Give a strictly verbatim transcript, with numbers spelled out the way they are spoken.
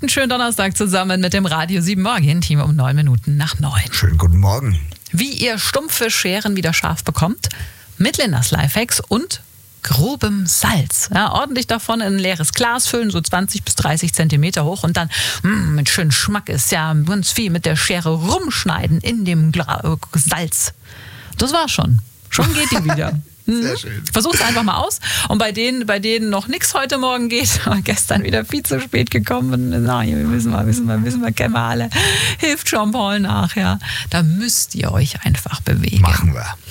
einen schönen Donnerstag zusammen mit dem Radio sieben Morgen-Team um neun Minuten nach neun. Schönen guten Morgen. Wie ihr stumpfe Scheren wieder scharf bekommt, mit Lindas Lifehacks und grobem Salz. Ja, ordentlich davon in ein leeres Glas füllen, so zwanzig bis dreißig Zentimeter hoch und dann mh, mit schönem Schmack ist ja ganz viel mit der Schere rumschneiden in dem Gla- Salz. Das war's schon. Schon geht die wieder. Sehr schön. Versucht es einfach mal aus. Und bei denen, bei denen noch nichts heute Morgen geht, gestern wieder viel zu spät gekommen, na, wir wissen wir, wissen wir, wissen wir, kennen wir alle, hilft Jean Paul nach, ja. Da müsst ihr euch einfach bewegen. Machen wir.